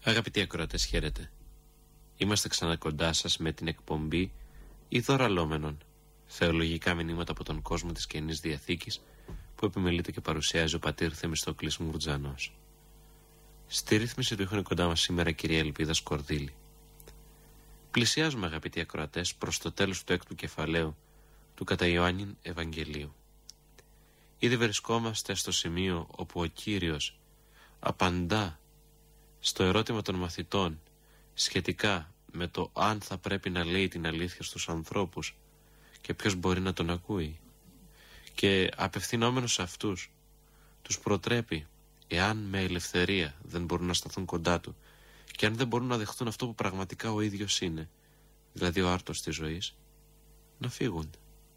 Αγαπητοί ακροατές, χαίρετε. Είμαστε ξανά κοντά σας με την εκπομπή Ιδωραλόμενων, θεολογικά μηνύματα από τον κόσμο της Καινής Διαθήκης, που επιμελείται και παρουσιάζει ο πατήρ Θεμιστοκλής Μουρτζανός. Στη ρύθμιση του έχουν κοντά μας σήμερα κυρία Ελπίδα Σκορδίλη. Πλησιάζουμε, αγαπητοί ακροατές, προς το τέλος του έκτου κεφαλαίου του κατά Ιωάννην Ευαγγελίου. Ήδη βρισκόμαστε στο σημείο όπου ο Κύριος απαντά στο ερώτημα των μαθητών σχετικά με το αν θα πρέπει να λέει την αλήθεια στους ανθρώπους και ποιος μπορεί να τον ακούει, και απευθυνόμενος σε αυτούς τους προτρέπει, εάν με ελευθερία δεν μπορούν να σταθούν κοντά του και αν δεν μπορούν να δεχτούν αυτό που πραγματικά ο ίδιος είναι, δηλαδή ο άρτος της ζωής, να φύγουν.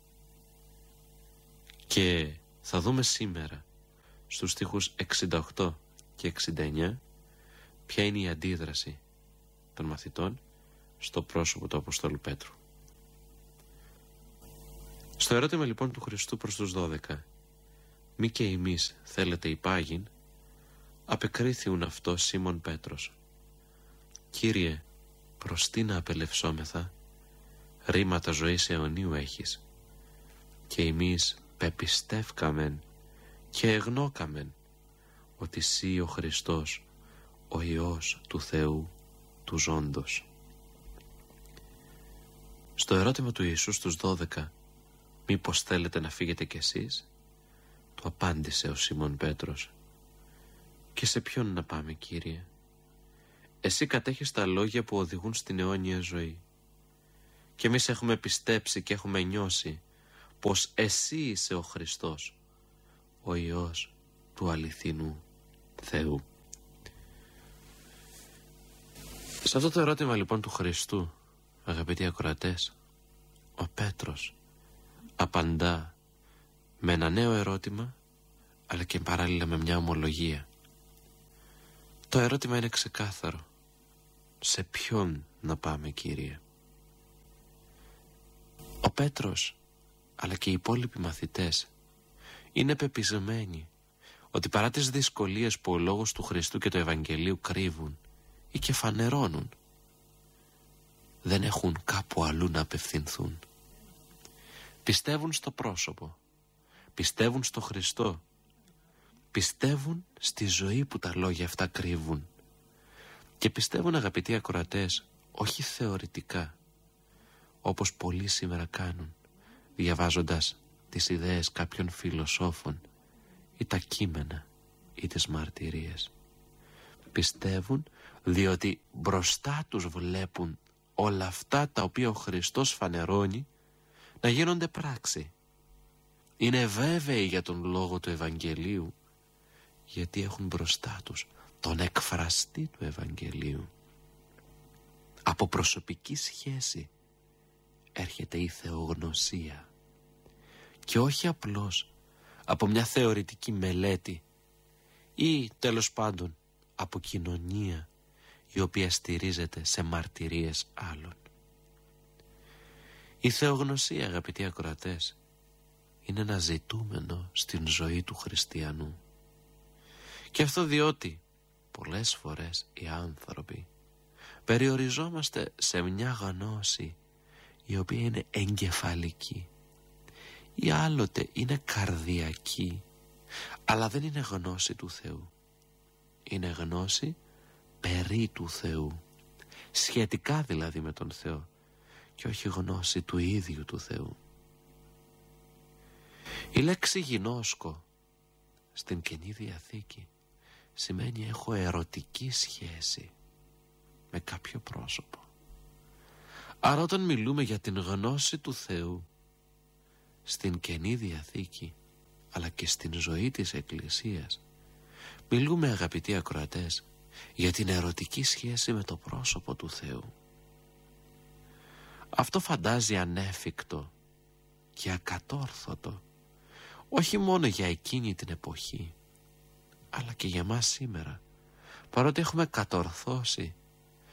Και θα δούμε σήμερα στους στίχους 68 και 69 ποια είναι η αντίδραση των μαθητών στο πρόσωπο του Αποστόλου Πέτρου. Στο ερώτημα λοιπόν του Χριστού προς τους 12, μη και εμείς θέλετε υπάγειν, απεκρίθιουν αυτό Σίμων Πέτρος. Κύριε, προς τι να απελευσόμεθα, ρήματα ζωής αιωνίου έχεις, και εμείς πεπιστεύκαμεν και εγνώκαμεν ότι σύ ο Χριστός, ο Υιός του Θεού του ζώντος. Στο ερώτημα του Ιησού στους 12, μήπως θέλετε να φύγετε κι εσείς, του απάντησε ο Σίμων Πέτρος. Και σε ποιον να πάμε, Κύριε? Εσύ κατέχεις τα λόγια που οδηγούν στην αιώνια ζωή, και εμείς έχουμε πιστέψει και έχουμε νιώσει πως εσύ είσαι ο Χριστός, ο Υιός του αληθινού Θεού. Σε αυτό το ερώτημα λοιπόν του Χριστού, αγαπητοί ακροατές, ο Πέτρος απαντά με ένα νέο ερώτημα, αλλά και παράλληλα με μια ομολογία. Το ερώτημα είναι ξεκάθαρο. Σε ποιον να πάμε, Κύριε? Ο Πέτρος αλλά και οι υπόλοιποι μαθητές είναι πεπισμένοι ότι παρά τις δυσκολίες που ο λόγος του Χριστού και του Ευαγγελίου κρύβουν ή και φανερώνουν, δεν έχουν κάπου αλλού να απευθυνθούν. Πιστεύουν στο πρόσωπο, πιστεύουν στο Χριστό, πιστεύουν στη ζωή που τα λόγια αυτά κρύβουν, και πιστεύουν, αγαπητοί ακροατές, όχι θεωρητικά όπως πολλοί σήμερα κάνουν, διαβάζοντας τις ιδέες κάποιων φιλοσόφων ή τα κείμενα ή τις μαρτυρίες. Πιστεύουν διότι μπροστά τους βλέπουν όλα αυτά τα οποία ο Χριστός φανερώνει να γίνονται πράξη. Είναι βέβαιοι για τον λόγο του Ευαγγελίου, γιατί έχουν μπροστά τους τον εκφραστή του Ευαγγελίου. Από προσωπική σχέση έρχεται η θεογνωσία, και όχι απλώς από μια θεωρητική μελέτη ή τέλος πάντων από κοινωνία η οποία στηρίζεται σε μαρτυρίες άλλων. Η θεογνωσία, αγαπητοί ακροατές, είναι ένα ζητούμενο στην ζωή του χριστιανού, και αυτό διότι πολλές φορές οι άνθρωποι περιοριζόμαστε σε μια γνώση η οποία είναι εγκεφαλική ή άλλοτε είναι καρδιακή, αλλά δεν είναι γνώση του Θεού. Είναι γνώση περί του Θεού, σχετικά δηλαδή με τον Θεό, και όχι γνώση του ίδιου του Θεού. Η λέξη γινώσκο στην Καινή Διαθήκη σημαίνει έχω ερωτική σχέση με κάποιο πρόσωπο. Άρα όταν μιλούμε για την γνώση του Θεού στην Καινή Διαθήκη αλλά και στην ζωή της Εκκλησίας, μιλούμε, αγαπητοί ακροατές, για την ερωτική σχέση με το πρόσωπο του Θεού. Αυτό φαντάζει ανέφικτο και ακατόρθωτο, όχι μόνο για εκείνη την εποχή, αλλά και για μας σήμερα, παρότι έχουμε κατορθώσει